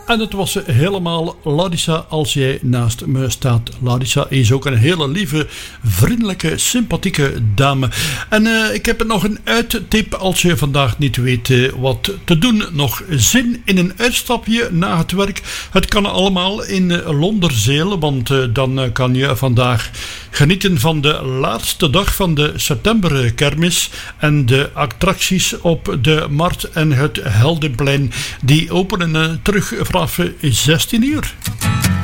En het was helemaal Larissa als jij naast me staat. Larissa is ook een hele lieve, vriendelijke, sympathieke dame. En ik heb nog een uittip als je vandaag niet weet wat te doen. Nog zin in een uitstapje na het werk. Het kan allemaal in Londerzeel, want dan kan je vandaag genieten van de laatste dag van de septemberkermis en de attracties op de Markt en het Heldenplein. Die openen terug vanaf 16 uur.